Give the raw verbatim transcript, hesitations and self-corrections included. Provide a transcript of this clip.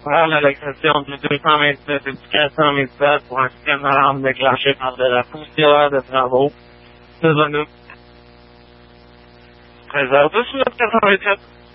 faire l'allocation de deux cent vingt-sept et du quatre cent vingt-sept pour un système d'alarme déclenché par de la poussière de travaux. Désolé. treize heures dix, quatre cent vingt-sept.